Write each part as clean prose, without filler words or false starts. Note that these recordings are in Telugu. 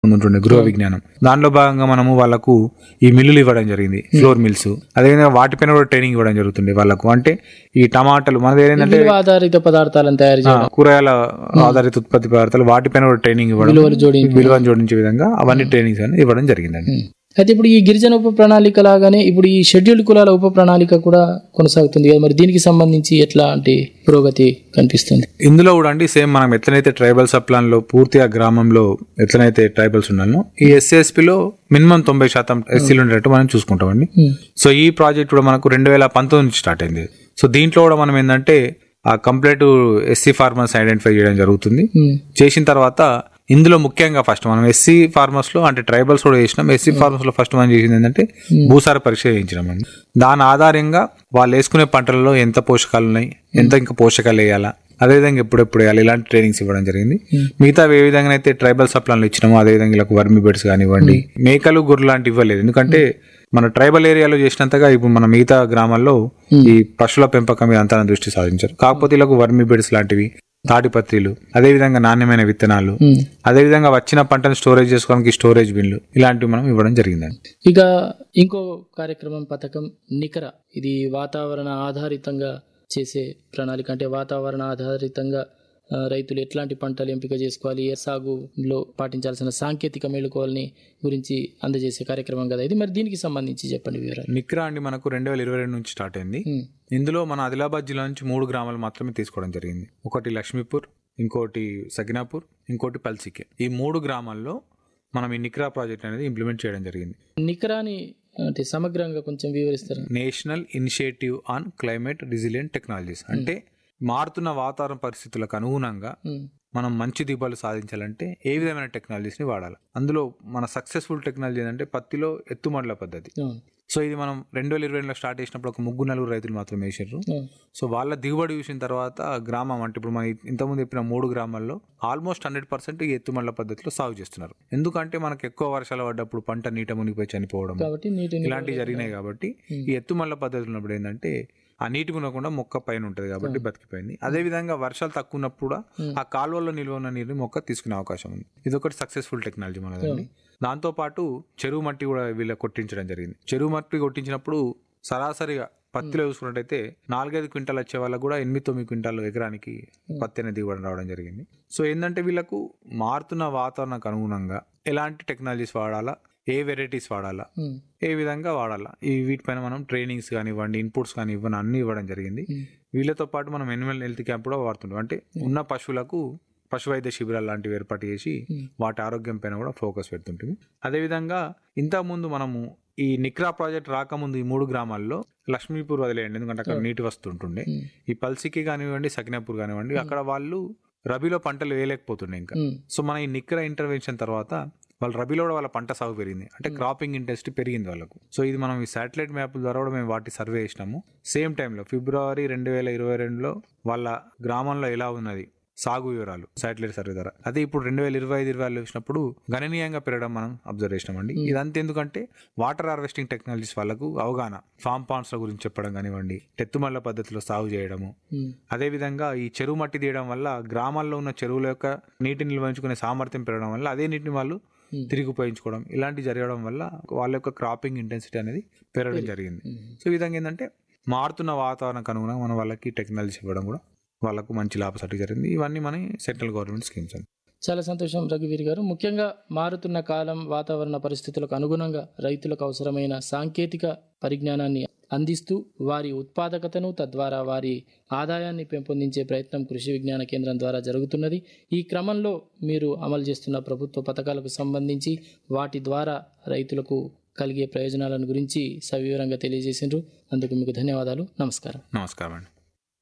ముందు ఉంటుండే గృహ విజ్ఞానం. దానిలో భాగంగా మనము వాళ్ళకు ఈ మిల్లులు ఇవ్వడం జరిగింది, ఫ్లోర్ మిల్స్. అదేవిధంగా వాటిపైన కూడా ట్రైనింగ్ ఇవ్వడం జరుగుతుంది వాళ్ళకు. అంటే ఈ టమాటాలు మనది ఏంటంటే ఆధారిత పదార్థాలను తయారు చేయడం, కూరగాయల ఆధారిత ఉత్పత్తి పదార్థాలు వాటిపైన కూడా ట్రైనింగ్ ఇవ్వడం, విలువను జోడించే విధంగా అవన్నీ ట్రైనింగ్స్ అనేది ఇవ్వడం జరిగిందండి. అయితే ఇప్పుడు ఈ గిరిజన ఉప ప్రణాళిక లాగానే ఇప్పుడు ఈ షెడ్యూల్డ్ కులాల ఉప ప్రణాళిక కూడా కొనసాగుతుంది కదా, మరి దీనికి సంబంధించి ఎట్లాంటి పురోగతి కనిపిస్తుంది? ఇందులో కూడా అండి సేమ్ మనం ఎట్లనైతే ట్రైబల్ సబ్ ప్లాన్ లో పూర్తిగా గ్రామంలో ఎట్లనైతే ట్రైబల్స్ ఉన్నానో ఈ SCSP లో మినిమం 90% ఎస్సీలు ఉండేటట్టు మనం చూసుకుంటామండి. సో ఈ ప్రాజెక్ట్ కూడా మనకు 2019 నుంచి స్టార్ట్ అయింది. సో దీంట్లో కూడా మనం ఏంటంటే ఆ కంప్లీట్ ఎస్సీ ఫార్మర్స్ ఐడెంటిఫై చేయడం జరుగుతుంది. చేసిన తర్వాత ఇందులో ముఖ్యంగా ఫస్ట్ మనం ఎస్సీ ఫార్మర్స్ లో అంటే ట్రైబల్స్ కూడా చేసినాం. ఎస్సీ ఫార్మర్స్ లో ఫస్ట్ మనం చేసింది ఏంటంటే భూసార పరీక్ష చేయించినాం అండి. దాని ఆధారంగా వాళ్ళు వేసుకునే పంటలలో ఎంత పోషకాలు ఉన్నాయి, ఎంత ఇంకా పోషకాలు వేయాలా, అదేవిధంగా ఎప్పుడెప్పుడు వేయాలి, ఇలాంటి ట్రైనింగ్స్ ఇవ్వడం జరిగింది. మిగతా ఏ విధంగా అయితే ట్రైబల్ సప్లాన్లు ఇచ్చినామో అదేవిధంగా ఇలా వర్మి బెడ్స్ కానివ్వండి, మేకలు గొర్రెలు లాంటివి ఇవ్వలేదు. ఎందుకంటే మన ట్రైబల్ ఏరియాలో చేసినంతగా ఇప్పుడు మన మిగతా గ్రామాల్లో ఈ పశువుల పెంపకం మీద అంతా దృష్టి సాధించారు. కాకపోతే ఇలా వర్మి బెడ్స్ లాంటివి, తాటిపత్రిలు, అదేవిధంగా నాణ్యమైన విత్తనాలు, అదేవిధంగా వచ్చిన పంటను స్టోరేజ్ చేసుకోవడానికి స్టోరేజ్ బిన్లు, ఇలాంటివి మనం ఇవ్వడం జరిగిందండి. ఇక ఇంకో కార్యక్రమం పథకం నికర, ఇది వాతావరణ ఆధారితంగా చేసే ప్రణాళిక. అంటే వాతావరణ ఆధారితంగా రైతులు ఎట్లాంటి పంటలు ఎంపిక చేసుకోవాలి, సాగులో పాటించాల్సిన సాంకేతిక మేలుకోవాలని గురించి అందజేసే కార్యక్రమం కదా ఇది. మరి దీనికి సంబంధించి చెప్పండి వివరాలు. నిక్రా అండి మనకు 2022 నుంచి స్టార్ట్ అయింది. ఇందులో మన ఆదిలాబాద్ జిల్లా నుంచి 3 గ్రామాలు మాత్రమే తీసుకోవడం జరిగింది. ఒకటి లక్ష్మీపూర్, ఇంకోటి సగినాపూర్, ఇంకోటి పల్సికే. ఈ 3 గ్రామాల్లో మనం ఈ నిక్రా ప్రాజెక్ట్ అనేది ఇంప్లిమెంట్ చేయడం జరిగింది. నిక్రాని అంటే సమగ్రంగా కొంచెం వివరిస్తారు. National initiative on climate resilient technologies. అంటే మారుతున్న వాతావరణ పరిస్థితులకు అనుగుణంగా మనం మంచి దిగుబడులు సాధించాలంటే ఏ విధమైన టెక్నాలజీస్ని వాడాలి. అందులో మన సక్సెస్ఫుల్ టెక్నాలజీ ఏంటంటే పత్తిలో ఎత్తుమడుల పద్ధతి. సో ఇది మనం 2020లో స్టార్ట్ చేసినప్పుడు ఒక 3-4 రైతులు మాత్రమే వేసారు. సో వాళ్ళ దిగుబడి చూసిన తర్వాత గ్రామం అంటే ఇప్పుడు మనం ఇంతకుముందు చెప్పిన 3 గ్రామాల్లో ఆల్మోస్ట్ 100% ఈ ఎత్తుమడుల పద్ధతిలో సాగు చేస్తున్నారు. ఎందుకంటే మనకు ఎక్కువ వర్షాలు పడ్డప్పుడు పంట నీట మునిగిపోయి చనిపోవడం ఇలాంటివి జరిగినాయి. కాబట్టి ఈ ఎత్తుమడుల పద్ధతి ఉన్నప్పుడు ఏంటంటే ఆ నీటి మునకుండా మొక్క పైన ఉంటుంది కాబట్టి బతికిపోయింది. అదేవిధంగా వర్షాలు తక్కువ ఉన్నప్పుడు కూడా ఆ కాలువల్లో నిల్వ ఉన్న నీరుని మొక్క తీసుకునే అవకాశం ఉంది. ఇది ఒకటి సక్సెస్ఫుల్ టెక్నాలజీ మనదండి. దాంతోపాటు చెరువు మట్టి కూడా వీళ్ళ కొట్టించడం జరిగింది. చెరువు మట్టి కొట్టించినప్పుడు సరాసరిగా పత్తిలో చూసుకున్నట్టయితే 4-5 క్వింటాలు వచ్చే వాళ్ళకు కూడా 8-9 క్వింటాలు ఎకరానికి పత్తి అనేది దిగుబడి రావడం జరిగింది. సో ఏంటంటే వీళ్ళకు మారుతున్న వాతావరణానికి అనుగుణంగా ఎలాంటి టెక్నాలజీస్ వాడాలా, ఏ వెరైటీస్ వాడాలా, ఏ విధంగా వాడాలా, ఈ వీటిపైన మనం ట్రైనింగ్స్ కానివ్వండి, ఇన్పుట్స్ కానీ అన్ని ఇవ్వడం జరిగింది. వీళ్ళతో పాటు మనం యానిమల్ హెల్త్ క్యాంప్ కూడా వాడుతుంటాం. అంటే ఉన్న పశువులకు పశు వైద్య శిబిరాలు లాంటివి ఏర్పాటు చేసి వాటి ఆరోగ్యం పైన కూడా ఫోకస్ పెడుతుంటుంది. అదేవిధంగా ఇంతకుముందు మనము ఈ నిక్రా ప్రాజెక్ట్ రాకముందు ఈ 3 గ్రామాల్లో లక్ష్మీపూర్ వదిలేయండి, ఎందుకంటే అక్కడ నీటి వస్తుంటుండే. ఈ పల్సికి కానివ్వండి, సకినాపూర్ కానివ్వండి, అక్కడ వాళ్ళు రబీలో పంటలు వేయలేకపోతుండే ఇంకా. సో మన ఈ నిక్రా ఇంటర్వెన్షన్ తర్వాత వాళ్ళు రబీలో కూడా వాళ్ళ పంట సాగు పెరిగింది. అంటే క్రాపింగ్ ఇంటెన్సిటీ పెరిగింది వాళ్ళకు. సో ఇది మనం ఈ శాటిలైట్ మ్యాప్ ద్వారా కూడా మేము వాటి సర్వే చేసినాము. సేమ్ టైంలో ఫిబ్రవరి 2022లో వాళ్ళ గ్రామంలో ఎలా ఉన్నది సాగు వివరాలు శాటిలైట్ సర్వే ద్వారా. అదే ఇప్పుడు 2025-26 వచ్చినప్పుడు గణనీయంగా పెరగడం మనం అబ్జర్వ్ చేసినామండి. ఇదంతా ఎందుకంటే వాటర్ హార్వెస్టింగ్ టెక్నాలజీస్ వాళ్ళకు అవగాహన, ఫామ్ పాండ్స్ గురించి చెప్పడం కానివ్వండి, ఎత్తుమళ్ల పద్ధతిలో సాగు చేయడము, అదేవిధంగా ఈ చెరువు మట్టి తీయడం వల్ల గ్రామాల్లో ఉన్న చెరువుల యొక్క నీటిని నిల్వహించుకునే సామర్థ్యం పెరగడం వల్ల అదే నీటిని వాళ్ళు తిరిగి ఉపయోగించుకోవడం, ఇలాంటి జరగడం వల్ల వాళ్ళ యొక్క క్రాపింగ్ ఇంటెన్సిటీ అనేది పెరగడం జరిగింది. సో ఈ విధంగా ఏంటంటే మారుతున్న వాతావరణానికి అనుగుణంగా మనం వాళ్ళకి టెక్నాలజీ ఇవ్వడం కూడా వాళ్ళకు మంచి లాభసాటి జరిగింది. ఇవన్నీ మన సెంట్రల్ గవర్నమెంట్ స్కీమ్స్ అండి. చాలా సంతోషం రఘువీర్ గారు. ముఖ్యంగా మారుతున్న కాలం, వాతావరణ పరిస్థితులకు అనుగుణంగా రైతులకు అవసరమైన సాంకేతిక పరిజ్ఞానాన్ని అందిస్తూ వారి ఉత్పాదకతను, తద్వారా వారి ఆదాయాన్ని పెంపొందించే ప్రయత్నం కృషి విజ్ఞాన కేంద్రం ద్వారా జరుగుతున్నది. ఈ క్రమంలో మీరు అమలు చేస్తున్న ప్రభుత్వ పథకాలకు సంబంధించి వాటి ద్వారా రైతులకు కలిగే ప్రయోజనాలను గురించి సవివరంగా తెలియజేసిండ్రు. అందుకు మీకు ధన్యవాదాలు. నమస్కారం. నమస్కారం అండి.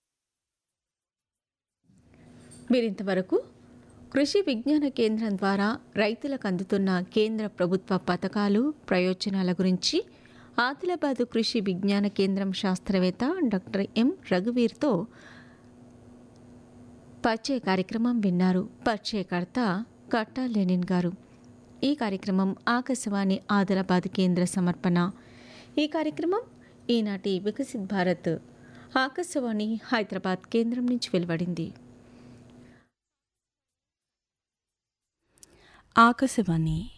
మీరింతవరకు కృషి విజ్ఞాన కేంద్రం ద్వారా రైతులకు అందుతున్న కేంద్ర ప్రభుత్వ పథకాలు, ప్రయోజనాల గురించి ఆదిలాబాదు కృషి విజ్ఞాన కేంద్రం శాస్త్రవేత్త డాక్టర్ ఎం రఘువీర్తో పరిచయ కార్యక్రమం విన్నారు. పరిచయకర్త కట్టా లెనిన్ గారు. ఈ కార్యక్రమం ఆకాశవాణి ఆదిలాబాద్ కేంద్ర సమర్పణ. ఈ కార్యక్రమం ఈనాటి వికసిత్ భారత్ ఆకాశవాణి హైదరాబాద్ కేంద్రం నుంచి వెలువడింది. ఆకాశవాణి